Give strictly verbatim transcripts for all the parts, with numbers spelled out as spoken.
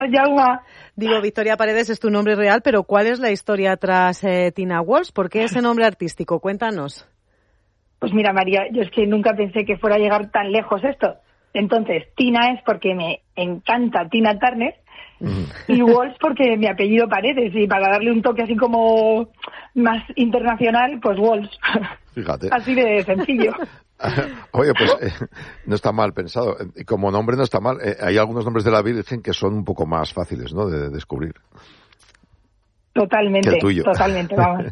Jaume. Digo, Victoria Paredes es tu nombre real, pero ¿cuál es la historia tras eh, Tina Walsh? ¿Por qué ese nombre artístico? Cuéntanos. Pues mira, María, yo es que nunca pensé que fuera a llegar tan lejos esto. Entonces, Tina es porque me encanta Tina Turner y Walsh porque mi apellido Paredes, y para darle un toque así como más internacional, pues Walsh. Fíjate. Así de sencillo. Oye, pues eh, no está mal pensado. Y como nombre no está mal. Eh, hay algunos nombres de la Virgen que son un poco más fáciles, ¿no?, de, de descubrir. Totalmente, que el tuyo. totalmente, vamos.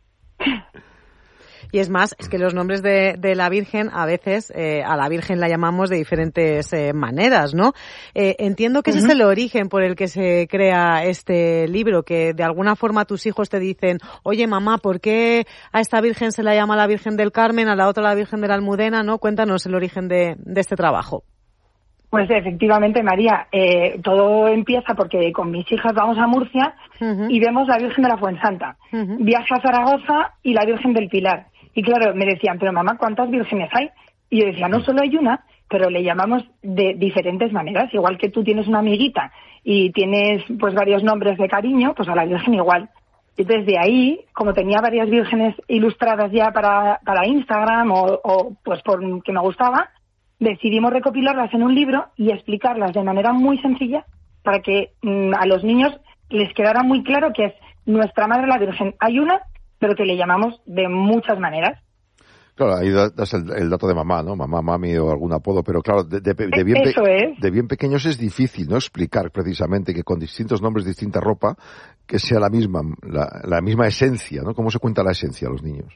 Y es más, es que los nombres de, de la Virgen, a veces eh, a la Virgen la llamamos de diferentes eh, maneras, ¿no? Eh, entiendo que ese uh-huh. es el origen por el que se crea este libro, que de alguna forma tus hijos te dicen, oye mamá, ¿por qué a esta Virgen se la llama la Virgen del Carmen, a la otra la Virgen de la Almudena, ¿no? Cuéntanos el origen de, de este trabajo. Pues efectivamente, María, eh, todo empieza porque con mis hijas vamos a Murcia uh-huh. y vemos la Virgen de la Fuensanta, uh-huh. viaje a Zaragoza y la Virgen del Pilar. Y claro, me decían, pero mamá, ¿cuántas vírgenes hay? Y yo decía, no solo hay una, pero le llamamos de diferentes maneras. Igual que tú tienes una amiguita y tienes pues varios nombres de cariño, pues a la Virgen igual. Y desde ahí, como tenía varias vírgenes ilustradas ya para, para Instagram o, o pues porque me gustaba, decidimos recopilarlas en un libro y explicarlas de manera muy sencilla para que mmm, a los niños les quedara muy claro que es nuestra Madre la Virgen. Hay una, pero que le llamamos de muchas maneras. Claro, ahí das el, el dato de mamá, ¿no? Mamá, mami o algún apodo, pero claro, de, de, de, bien, Eso pe- es. de bien pequeños es difícil, ¿no?, explicar precisamente que con distintos nombres, distinta ropa, que sea la misma, la, la misma esencia, ¿no? ¿Cómo se cuenta la esencia a los niños?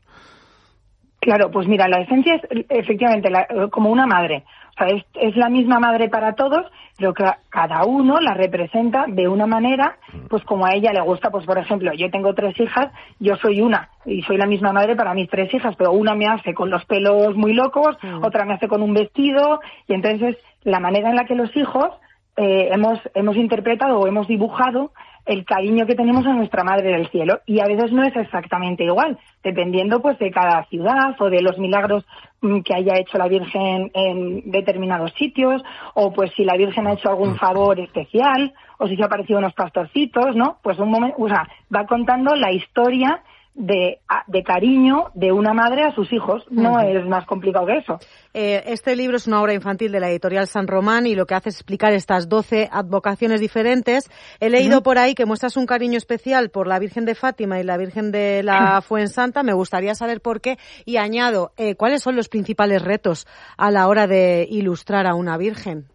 Claro, pues mira, la esencia es efectivamente la, como una madre. O sea, es, es la misma madre para todos, pero que cada uno la representa de una manera, pues como a ella le gusta. Pues por ejemplo, yo tengo tres hijas, yo soy una y soy la misma madre para mis tres hijas, pero una me hace con los pelos muy locos, mm. otra me hace con un vestido, y entonces la manera en la que los hijos eh, hemos hemos interpretado o hemos dibujado el cariño que tenemos a nuestra Madre del Cielo, y a veces no es exactamente igual, dependiendo pues de cada ciudad o de los milagros mmm, que haya hecho la Virgen en determinados sitios, o pues si la Virgen ha hecho algún favor especial, o si se han aparecido unos pastorcitos, ¿no? Pues un momento, o sea, va contando la historia de, de cariño de una madre a sus hijos. No uh-huh. es más complicado que eso. Eh, este libro es una obra infantil de la editorial San Román y lo que hace es explicar estas doce advocaciones diferentes. He leído uh-huh. por ahí que muestras un cariño especial por la Virgen de Fátima y la Virgen de la Fuensanta. Me gustaría saber por qué. Y añado, eh, ¿cuáles son los principales retos a la hora de ilustrar a una Virgen?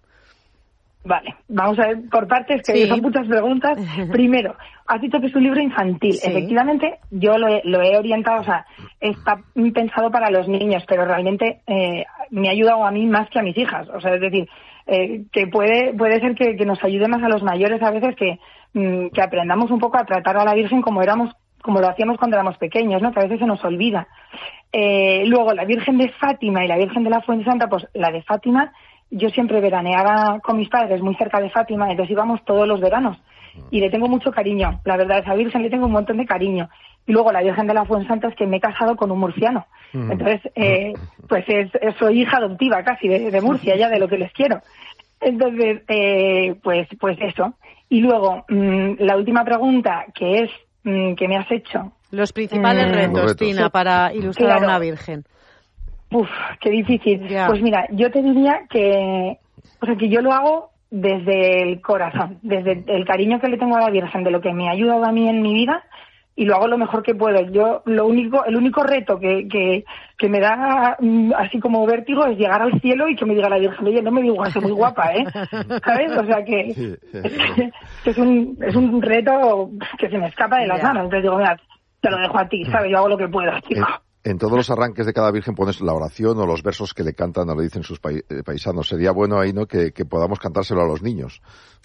Vale, vamos a ver por partes, que sí. son muchas preguntas. Primero, has dicho que es un libro infantil. Sí. Efectivamente, yo lo he, lo he orientado, o sea, está pensado para los niños, pero realmente eh, me ha ayudado a mí más que a mis hijas. O sea, es decir, eh, que puede puede ser que, que nos ayude más a los mayores a veces, que, mm, que aprendamos un poco a tratar a la Virgen como éramos, como lo hacíamos cuando éramos pequeños, ¿no? Que a veces se nos olvida. Eh, luego, la Virgen de Fátima y la Virgen de la Fuensanta, pues la de Fátima, yo siempre veraneaba con mis padres muy cerca de Fátima, entonces íbamos todos los veranos. Y le tengo mucho cariño, la verdad, a esa Virgen le tengo un montón de cariño. Y luego la Virgen de la Fuensanta es que me he casado con un murciano. Entonces, eh, pues es, es, soy hija adoptiva casi de, de Murcia, ya de lo que les quiero. Entonces, eh, pues, pues eso. Y luego, mmm, la última pregunta, que es, mmm, que me has hecho. Los principales mmm, retos, retos, Tina, sí. para ilustrar claro. a una Virgen. Uf, qué difícil. Yeah. Pues mira, yo te diría que, o sea, que yo lo hago desde el corazón, desde el cariño que le tengo a la Virgen, de lo que me ha ayudado a mí en mi vida, y lo hago lo mejor que puedo. Yo, lo único, el único reto que, que, que me da así como vértigo es llegar al cielo y que me diga la Virgen, oye, no me digas, soy muy guapa, ¿eh? ¿Sabes? O sea que, es, que es un, es un reto que se me escapa de las yeah. manos. Entonces digo, mira, te lo dejo a ti, ¿sabes? Yo hago lo que puedo, chico. En todos los arranques de cada Virgen pones la oración o los versos que le cantan o le dicen sus paisanos. Sería bueno ahí, ¿no?, que, que podamos cantárselo a los niños.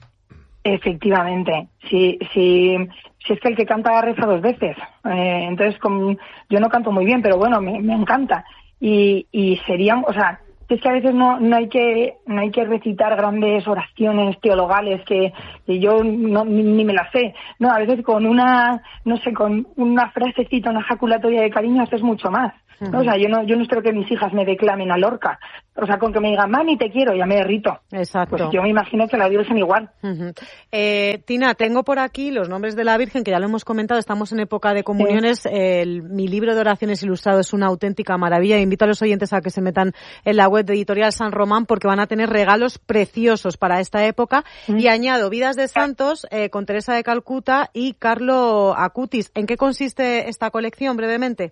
Efectivamente. Si, si, si es que el que canta reza dos veces. Eh, entonces, con, yo no canto muy bien, pero bueno, me, me encanta. Y, y sería, o sea, es que a veces no, no hay que, no hay que recitar grandes oraciones teologales que, que yo no, ni, ni me las sé. No, a veces con una, no sé, con una frasecita, una ejaculatoria de cariño haces mucho más. ¿no? O sea, yo no, yo no espero que mis hijas me declamen a Lorca. O sea, con que me digan, mami, te quiero, ya me derrito. Exacto. Pues yo me imagino que la Virgen igual. Uh-huh. Eh, Tina, tengo por aquí los nombres de la Virgen, que ya lo hemos comentado, estamos en época de comuniones. Sí. El, mi libro de oraciones ilustrado es una auténtica maravilla. Invito a los oyentes a que se metan en la web de Editorial San Román porque van a tener regalos preciosos para esta época. Uh-huh. Y añado Vidas de Santos eh, con Teresa de Calcuta y Carlo Acutis. ¿En qué consiste esta colección, brevemente?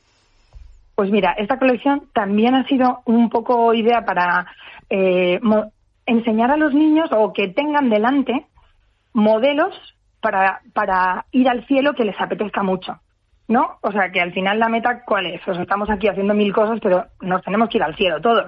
Pues mira, esta colección también ha sido un poco idea para eh, mo- enseñar a los niños o que tengan delante modelos para, para ir al cielo que les apetezca mucho, ¿no? O sea, que al final la meta, ¿cuál es? O sea, estamos aquí haciendo mil cosas, pero nos tenemos que ir al cielo todos.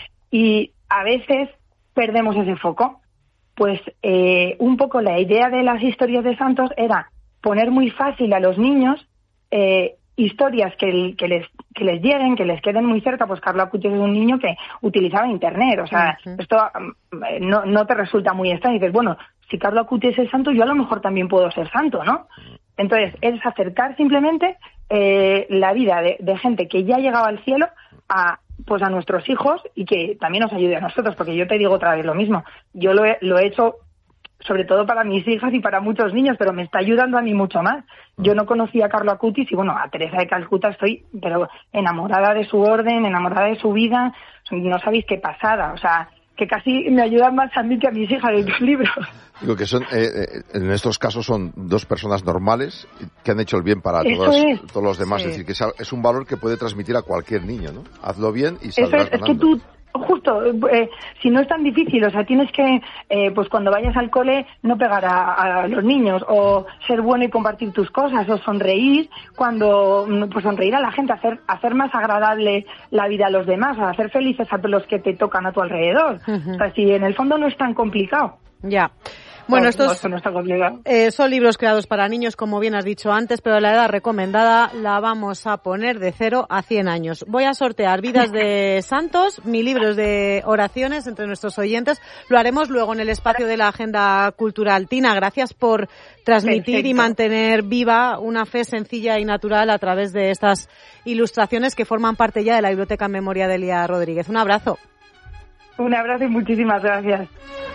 Y a veces perdemos ese foco. Pues eh, un poco la idea de las historias de santos era poner muy fácil a los niños eh, historias que, que les que les lleguen, que les queden muy cerca. Pues Carlo Acutis es un niño que utilizaba internet, o sea, uh-huh. esto no, no te resulta muy extraño. Y dices, bueno, si Carlo Acutis es santo, yo a lo mejor también puedo ser santo, ¿no? Entonces, es acercar simplemente eh, la vida de, de gente que ya ha llegado al cielo a pues a nuestros hijos y que también nos ayude a nosotros, porque yo te digo otra vez lo mismo. Yo lo he, lo he hecho sobre todo para mis hijas y para muchos niños, pero me está ayudando a mí mucho más. Yo no conocía a Carlo Acutis y, bueno, a Teresa de Calcuta estoy, pero enamorada de su orden, enamorada de su vida. No sabéis qué pasada, o sea, que casi me ayudan más a mí que a mis hijas de tus libros. Digo que son, eh, en estos casos son dos personas normales que han hecho el bien para todos, es. todos los demás. Sí. Es decir, que es un valor que puede transmitir a cualquier niño, ¿no? Hazlo bien y saldrás Eso es, ganando. Es que tú, justo, eh, si no es tan difícil, o sea, tienes que, eh, pues cuando vayas al cole, no pegar a, a los niños, o ser bueno y compartir tus cosas, o sonreír cuando, pues sonreír a la gente, hacer, hacer más agradable la vida a los demás, o hacer felices a todos los que te tocan a tu alrededor. Uh-huh. O sea, si en el fondo no es tan complicado. Ya. Bueno, estos no, no está complicado. Eh, son libros creados para niños, como bien has dicho antes, pero la edad recomendada la vamos a poner de cero a cien años. Voy a sortear Vidas de Santos, mi libro de oraciones entre nuestros oyentes. Lo haremos luego en el espacio de la Agenda Cultural. Tina, gracias por transmitir Perfecto. Y mantener viva una fe sencilla y natural a través de estas ilustraciones que forman parte ya de la Biblioteca en Memoria de Elia Rodríguez. Un abrazo. Un abrazo y muchísimas gracias.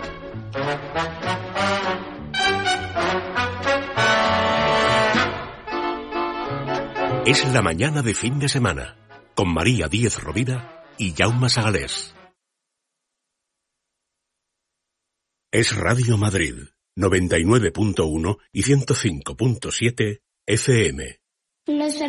Es la mañana de fin de semana, con María Díez Rovira y Jaume Sagalés. Es Radio Madrid, noventa y nueve punto uno y ciento cinco punto siete F M. Los